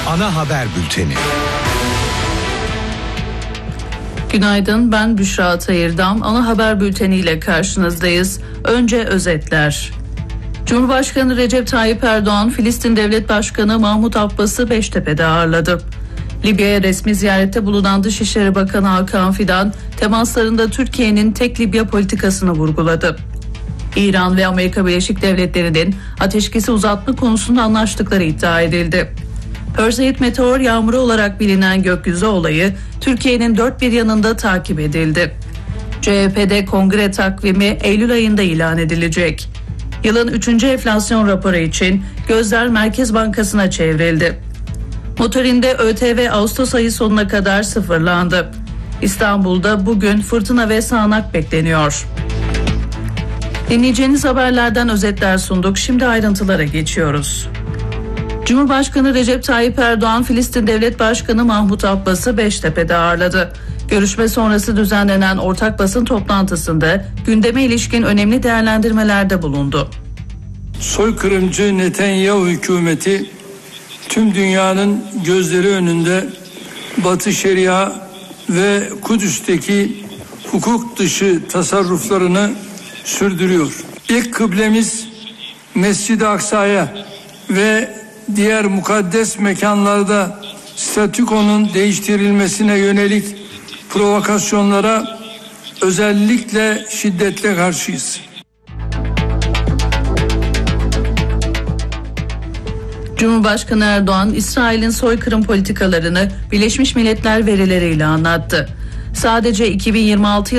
ana haber bülteni. Günaydın, ben Büşra Tayırdam. Ana haber bülteniyle karşınızdayız. Önce özetler. Cumhurbaşkanı Recep Tayyip Erdoğan, Filistin Devlet Başkanı Mahmut Abbas'ı Beştepe'de ağırladı. Libya'ya resmi ziyarette bulunan Dışişleri Bakanı Hakan Fidan, temaslarında Türkiye'nin tek Libya politikasını vurguladı. İran ve Amerika Birleşik Devletleri'nin ateşkesi uzatma konusunda anlaştıkları iddia edildi. Perseid meteor yağmuru olarak bilinen gökyüzü olayı Türkiye'nin dört bir yanında takip edildi. CHP'de kongre takvimi Eylül ayında ilan edilecek. Yılın 3. enflasyon raporu için gözler Merkez Bankası'na çevrildi. Motorinde ÖTV Ağustos ayı sonuna kadar sıfırlandı. İstanbul'da bugün fırtına ve sağanak bekleniyor. Dinleyeceğiniz haberlerden özetler sunduk. Şimdi ayrıntılara geçiyoruz. Cumhurbaşkanı Recep Tayyip Erdoğan, Filistin Devlet Başkanı Mahmut Abbas'ı Beştepe'de ağırladı. Görüşme sonrası düzenlenen ortak basın toplantısında gündeme ilişkin önemli değerlendirmelerde bulundu. Soykırımcı Netanyahu hükümeti tüm dünyanın gözleri önünde Batı Şeria ve Kudüs'teki hukuk dışı tasarruflarını sürdürüyor. İlk kıblemiz Mescid-i Aksa'ya ve diğer mukaddes mekanlarda statükonun değiştirilmesine yönelik provokasyonlara özellikle şiddetle karşıyız. Cumhurbaşkanı Erdoğan, İsrail'in soykırım politikalarını Birleşmiş Milletler verileriyle anlattı. Sadece 2026